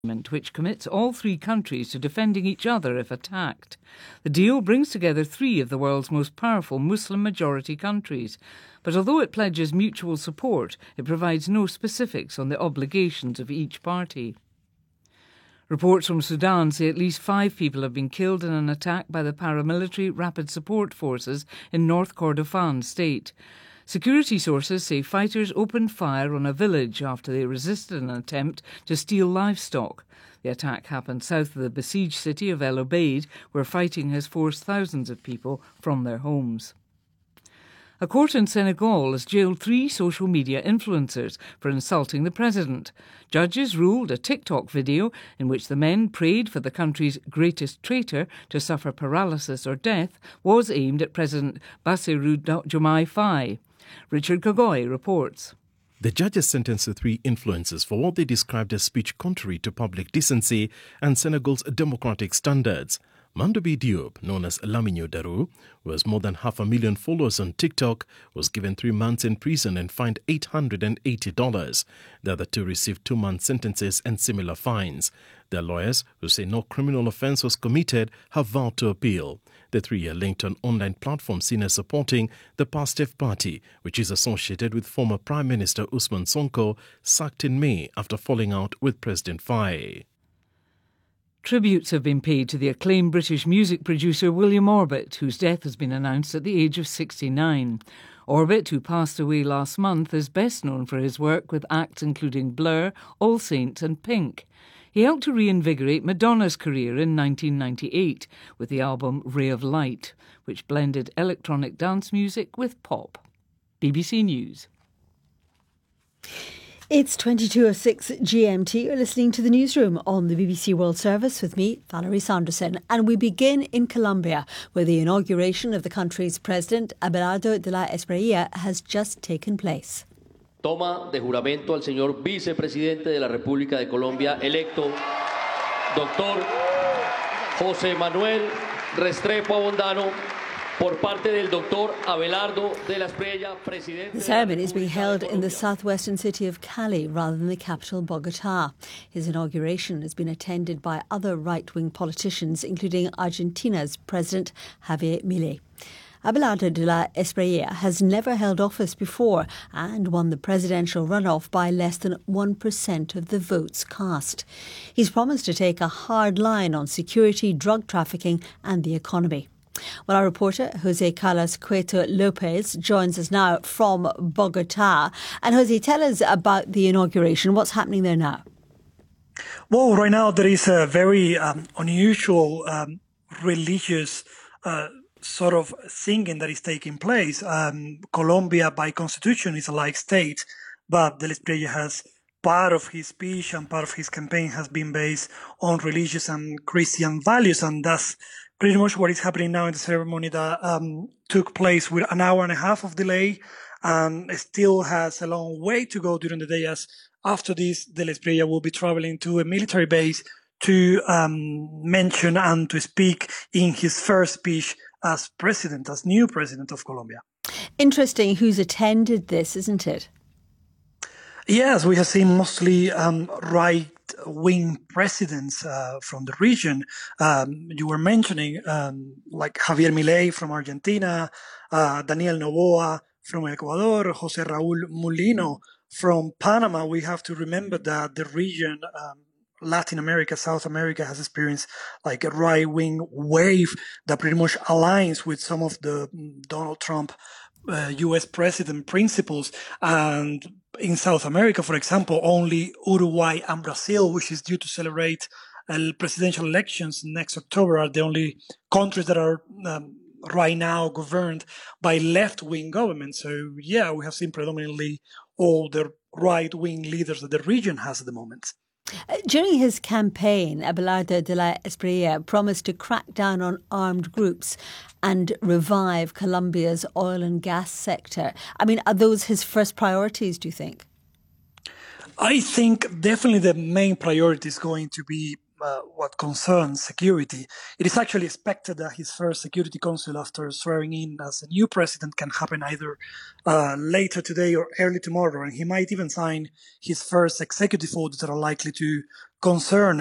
which commits all three countries to defending each other if attacked. The deal brings together three of the world's most powerful Muslim-majority countries, but although it pledges mutual support, it provides no specifics on the obligations of each party. Reports from Sudan say at least 5 people have been killed in an attack by the paramilitary Rapid Support Forces in North Kordofan state. Security sources say fighters opened fire on a village after they resisted an attempt to steal livestock. The attack happened south of the besieged city of El Obeid, where fighting has forced thousands of people from their homes. A court in Senegal has jailed 3 social media influencers for insulting the president. Judges ruled a TikTok video in which the men prayed for the country's greatest traitor to suffer paralysis or death was aimed at President Bassirou Diomaye Faye. Richard Kagoy reports. The judges sentenced the 3 influencers for what they described as speech contrary to public decency and Senegal's democratic standards. Mandobi Diop, known as Lamine Daru, who has more than 500,000 followers on TikTok, was given 3 months in prison and fined $880. The other 2 received 2-month sentences and similar fines. Their lawyers, who say no criminal offence was committed, have vowed to appeal. The 3 are linked to an online platform seen as supporting the PASTEF party, which is associated with former Prime Minister Ousmane Sonko, sacked in May after falling out with President Faye. Tributes have been paid to the acclaimed British music producer William Orbit, whose death has been announced at the age of 69. Orbit, who passed away last month, is best known for his work with acts including Blur, All Saints and Pink. He helped to reinvigorate Madonna's career in 1998 with the album Ray of Light, which blended electronic dance music with pop. BBC News. It's 22:06 GMT. You're listening to the newsroom on the BBC World Service with me, Valerie Sanderson. And we begin in Colombia, where the inauguration of the country's president, Abelardo de la Espriella, has just taken place. Toma de juramento al señor vicepresidente de la República de Colombia, electo, Dr. José Manuel Restrepo Abondano, por parte del Dr. Abelardo de la Espriella, presidente. The ceremony is being held in the southwestern city of Cali rather than the capital, Bogotá. His inauguration has been attended by other right-wing politicians, including Argentina's President Javier Milei. Abelardo de la Espriella has never held office before and won the presidential runoff by less than 1% of the votes cast. He's promised to take a hard line on security, drug trafficking and the economy. Well, our reporter, Jose Carlos Cueto Lopez, joins us now from Bogotá. And Jose, tell us about the inauguration. What's happening there now? Well, right now there is a very unusual religious sort of singing that is taking place. Colombia, by constitution, is a laic state, but De la Espriella has part of his speech and part of his campaign has been based on religious and Christian values, and that's pretty much what is happening now in the ceremony that took place with an hour and a half of delay and still has a long way to go during the day, as after this, De la Espriella will be traveling to a military base to mention and to speak in his first speech as president, as new president of Colombia. Interesting who's attended this, isn't it? Yes, we have seen mostly right-wing presidents from the region. You were mentioning like Javier Milei from Argentina, Daniel Noboa from Ecuador, José Raúl Mulino from Panama. We have to remember that the region, Latin America, South America, has experienced like a right-wing wave that pretty much aligns with some of the Donald Trump U.S. president principles. And in South America, for example, only Uruguay and Brazil, which is due to celebrate presidential elections next October, are the only countries that are right now governed by left-wing governments. So, yeah, we have seen predominantly all the right-wing leaders that the region has at the moment. During his campaign, Abelardo de la Espriella promised to crack down on armed groups and revive Colombia's oil and gas sector. I mean, are those his first priorities, do you think? I think definitely the main priority is going to be what concerns security. It is actually expected that his first Security Council after swearing in as a new president can happen either later today or early tomorrow, and he might even sign his first executive orders that are likely to concern